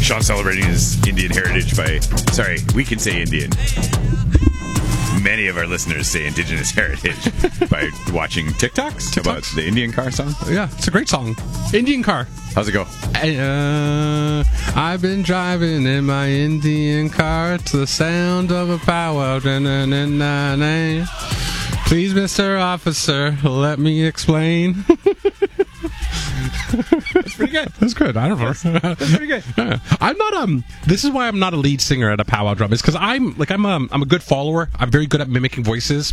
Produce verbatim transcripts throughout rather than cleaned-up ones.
Sean celebrating his Indian heritage by, sorry, we can say Indian. Many of our listeners say indigenous heritage by watching TikToks, TikToks about the Indian car song. Yeah, it's a great song. Indian car. How's it go? Uh, I've been driving in my Indian car to the sound of a powwow. Please, Mister Officer, let me explain. That's pretty good. That's good. I don't know. That's pretty good. I'm not um. This is why I'm not a lead singer at a powwow drum. Is because I'm like I'm um I'm a good follower. I'm very good at mimicking voices.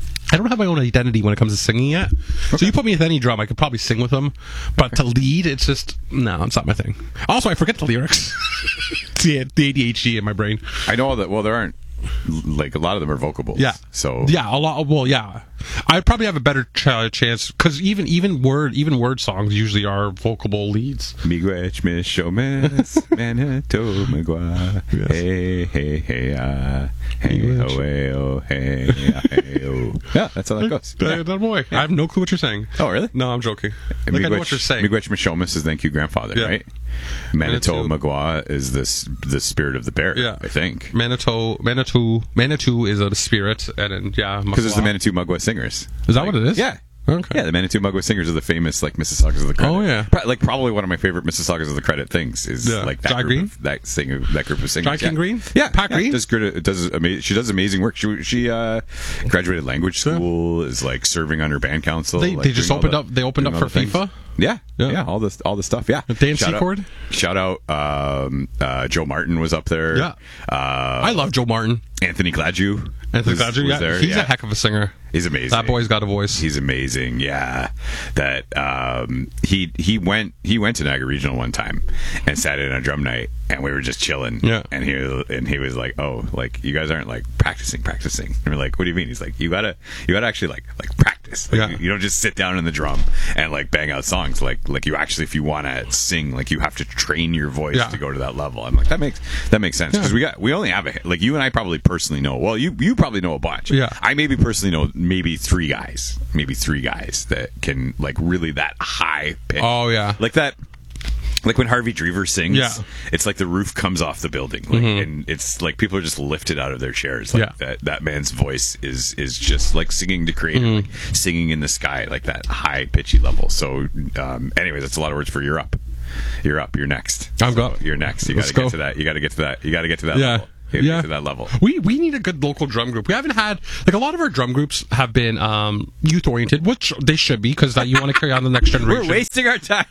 I don't have my own identity when it comes to singing yet. Okay. So you put me with any drum, I could probably sing with them. But okay. to lead, it's just no, it's not my thing. Also, I forget the lyrics. the, the A D H D in my brain. I know that. Well, there aren't. Like a lot of them are vocables. Yeah. So yeah, a lot. Well, yeah. I probably have a better ch- chance because even even word even word songs usually are vocable leads. Miigwech mishomes Manito Magua. Hey hey hey ah hey oh hey oh hey hey oh. Yeah, that's how that goes. Yeah. That boy. Yeah. I have no clue what you're saying. Oh really? No, I'm joking. I, think I know what you're saying. Miigwech mishomes is thank you grandfather, yeah. right? Manito Magua is this the spirit of the bear. Yeah, I think. Manitou Manitou Manitou is a spirit, and then, yeah, because it's the Manitou Magua Singers. Is that like, what it is? Yeah. Okay. Yeah, the Manitou Magua Singers are the famous like Mississaugas of the Credit. Oh yeah, Pro- like probably one of my favorite Mississaugas of the Credit things is yeah. like that Jai group Green? of, that singer that group of singers. Jai King yeah. Green, yeah, Pat yeah, Green does good. Does ama- she does amazing work. She she uh, graduated language school, yeah. is like serving on her band council. They, like, they just opened the, up. They opened up for FIFA. Yeah, yeah, yeah, all this all the stuff. Yeah, the dance shout chord. Out, shout out, um, uh, Joe Martin was up there. Yeah, uh, I love Joe Martin. Anthony Gladue. Anthony was, Gladue, was yeah, there. he's yeah. a heck of a singer. He's amazing. That boy's got a voice. He's amazing. Yeah, that um, he he went he went to Niagara Regional one time and sat in on a drum night, and we were just chilling. Yeah, and he and he was like, "Oh, like you guys aren't like practicing, practicing." And we're like, "What do you mean?" He's like, "You gotta you gotta actually like like practice. Like, yeah. you, you don't just sit down in the drum and like bang out songs. Like like you actually, if you want to sing, like you have to train your voice yeah. to go to that level." I'm like, that makes that makes sense because yeah. we got we only have a like you and I probably personally know. Well, you you probably know a bunch. Yeah, I maybe personally know maybe three guys, maybe three guys that can like really that high pitch. Oh yeah, like that. Like when Harvey Drever sings, yeah. it's like the roof comes off the building, like, mm-hmm. and it's like people are just lifted out of their chairs. Like yeah. that, that man's voice is is just like singing to creator, mm-hmm. like singing in the sky, like that high pitchy level. So, um, anyways, that's a lot of words for you're up. You're up. You're next. I'm so go. You're next. You got to get to that. You got to get to that. You got to get to that yeah. level. Yeah, to that level. We we need a good local drum group. We haven't had like a lot of our drum groups have been um, youth oriented, which they should be because you want to carry on the next generation. We're wasting our time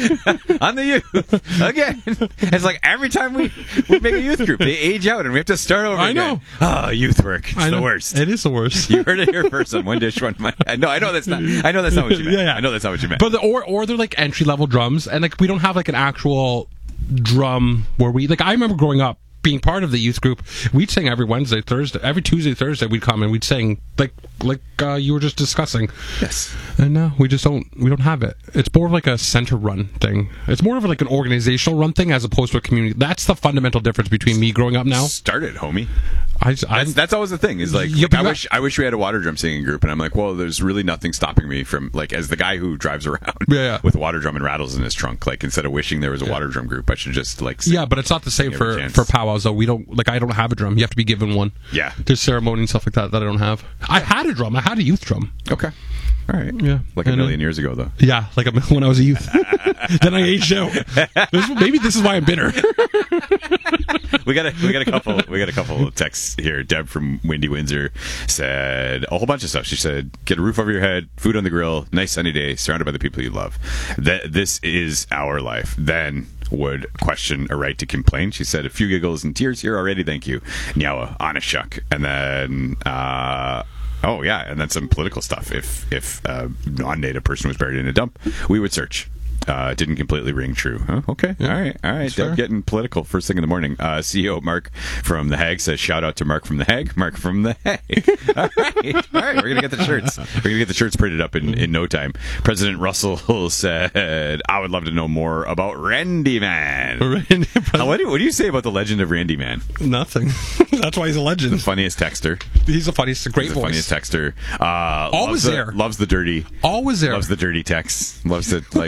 on the youth again. It's like every time we, we make a youth group, they age out and we have to start over. I again. know. Oh, youth work. It's I know. the worst. It is the worst. You heard it here first on One Dish One Mic. No, I know that's not. I know that's not what you meant. Yeah, yeah. I know that's not what you meant. But the, or or they're like entry level drums, and like we don't have like an actual drum where we like. I remember growing up. Being part of the youth group, we'd sing every Wednesday, Thursday, every Tuesday, Thursday. We'd come and we'd sing like like uh, you were just discussing. Yes. And no, we just don't. We don't have it. It's more of like a center run thing. It's more of like an organizational run thing as opposed to a community. That's the fundamental difference between me growing up now. Start it, homie. I, I, that's, that's always the thing. Is like, yeah, like I got, wish I wish we had a water drum singing group, and I'm like, well, there's really nothing stopping me from like as the guy who drives around yeah, yeah. with water drum and rattles in his trunk. Like instead of wishing there was a yeah. water drum group, I should just like sing, yeah, but it's not the same for for powwows though. We don't like I don't have a drum. You have to be given one. Yeah, there's ceremony and stuff like that that I don't have. I had a drum. I had a youth drum. Okay. All right. Yeah. Like a and, million years ago, though. Yeah, like a, when I was a youth. Then I aged out. This, maybe this is why I'm bitter. we got a we got a couple we got a couple of texts here. Deb from Windy Windsor said a whole bunch of stuff. She said, "Get a roof over your head, food on the grill, nice sunny day, surrounded by the people you love. That this is our life." Then would question a right to complain. She said, "A few giggles and tears here already. Thank you, Nyawa, on a shuck." And then. uh Oh yeah, and then some political stuff. If if a non-native person was buried in a dump, we would search. Uh, didn't completely ring true. Huh? Okay, yeah. all right, all right. Deb getting political first thing in the morning. Uh, C E O Mark from The Hague says, "Shout out to Mark from The Hague." Mark from The Hague. all right, all right. We're gonna get the shirts. We're gonna get the shirts printed up in, in no time. President Russell said, "I would love to know more about Randy Man." Randy, uh, what, do, what do you say about the legend of Randy Man? Nothing. That's why he's a legend. The funniest texter. He's the funniest. A great he's the voice. Funniest texter. Uh, Always loves the, there. Loves the dirty. Always there. Loves the dirty texts. Loves to like sort of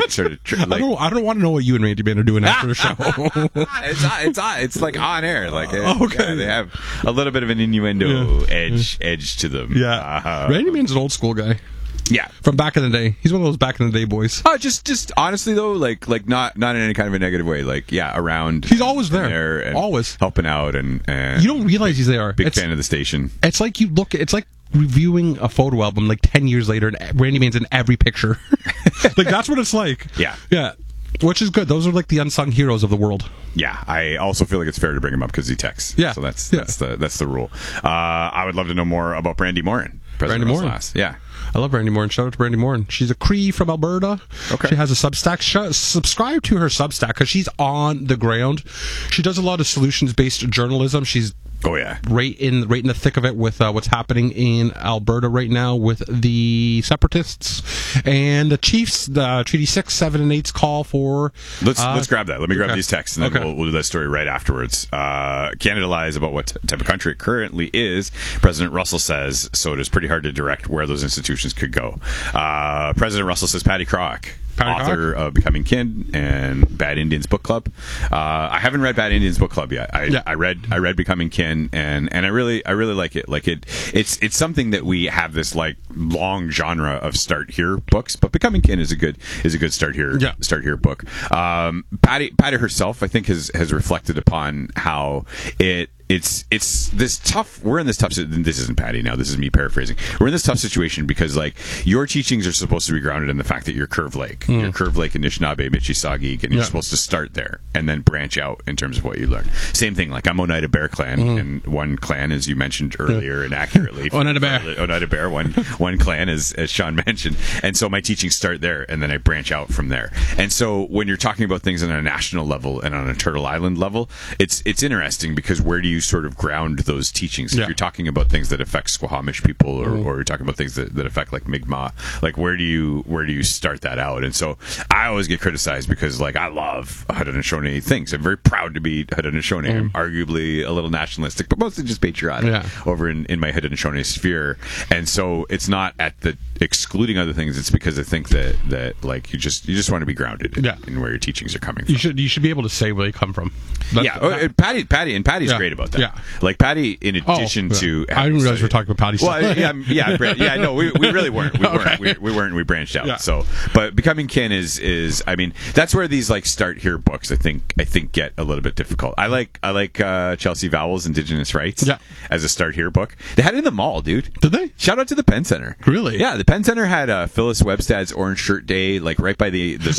I don't. I don't want to know what you and Randy Man are doing after the show. it's on, it's on, it's like on air. Like Oh, okay. yeah, they have a little bit of an innuendo Yeah. edge edge to them. Yeah, Uh, Randy Man's an old school guy yeah. from back in the day. He's one of those back in the day boys. Uh, just, just honestly though, like, like not, not in any kind of a negative way. Like, yeah, around. He's always there. there and Always. helping out, and, and You don't realize he's there. big It's, fan of the station. it's like you look. It's like reviewing a photo album like ten years later, and Randy Man's in every picture. Like that's what it's like. Yeah. yeah, which is good. Those are like the unsung heroes of the world. Yeah, I also feel like it's fair to bring him up because he texts. Yeah. so that's Yeah. that's the that's the rule. Uh, I would love to know more about Brandy Morin. President Brandy Russell Morin. Haas. Yeah. I love Brandy Morin. Shout out to Brandy Morin. She's a Cree from Alberta. Okay. She has a Substack. Sh- subscribe to her Substack because she's on the ground. She does a lot of solutions-based journalism. She's Oh yeah. right in right in the thick of it with uh, what's happening in Alberta right now with the separatists and the Chiefs. The Treaty Six, Seven, and Eight's call for. Let's uh, let's grab that. Let me grab okay. these texts, and then Okay. we'll, we'll do that story right afterwards. Uh, Canada lies about what type of country it currently is. President Russell says so. It is pretty hard to direct where those institutions could go. Uh, President Russell says Patty Crock, Patty author of Becoming Kin and Bad Indians Book Club. Uh, I haven't read Bad Indians Book Club yet. I, Yeah. I read I read Becoming Kin, and and I really I really like it. Like it it's it's something that we have this like long genre of start here books, but Becoming Kin is a good is a good start here Yeah. start here book. Um, Patty Patty herself, I think, has has reflected upon how it. It's it's this tough. We're in this tough. This isn't Patty now. This is me paraphrasing. We're in this tough situation because like your teachings are supposed to be grounded in the fact that you're Curve Lake, Mm. you're Curve Lake, Anishinaabe, Mississauga, and you're Yeah. supposed to start there and then branch out in terms of what you learn. Same thing. Like I'm Oneida Bear Clan, Mm. and one clan, as you mentioned earlier, and accurately, Oneida Bear. Oneida Bear, one one clan, as as Sean mentioned. And so my teachings start there, and then I branch out from there. And so when you're talking about things on a national level and on a Turtle Island level, it's it's interesting because where do you sort of ground those teachings? Yeah. If you're talking about things that affect Squamish people, or, or you're talking about things that, that affect like Mi'kmaq, like where do you where do you start that out? And so I always get criticized because like I love Haudenosaunee things. I'm very proud to be Haudenosaunee. I'm arguably a little nationalistic, but mostly just patriotic Yeah. over in, in my Haudenosaunee sphere. And so it's not at the excluding other things. It's because I think that that like you just you just want to be grounded in, Yeah. in where your teachings are coming from. You should you should be able to say where they come from. That's- yeah, oh, and Patty, Patty, and Patty's Yeah. great about that. Yeah. Like Patty, in Oh, addition yeah. to, I didn't realize we were talking about Patty Well, stuff. yeah, yeah, Brad, yeah. No, we, we really weren't. We weren't. Okay. We, we weren't. We branched out. Yeah. So, but Becoming Kin is is. I mean, that's where these like start here books. I think I think get a little bit difficult. I like I like uh, Chelsea Vowell's Indigenous Rights. Yeah. As a start here book, they had it in the mall, dude. Did they? Shout out to the Penn Center. Really? Yeah, the Penn Center had uh, Phyllis Webstad's Orange Shirt Day, like right by the the